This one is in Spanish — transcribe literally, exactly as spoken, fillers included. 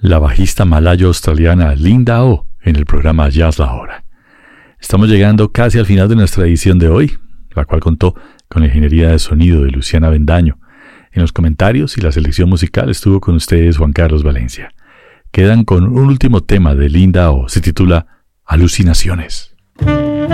la bajista malayo-australiana Linda Oh en el programa Jazz La Hora. Estamos llegando casi al final de nuestra edición de hoy, la cual contó con la ingeniería de sonido de Luciana Bendaño. En los comentarios y la selección musical estuvo con ustedes Juan Carlos Valencia. Quedan con un último tema de Linda Oh, se titula Alucinaciones.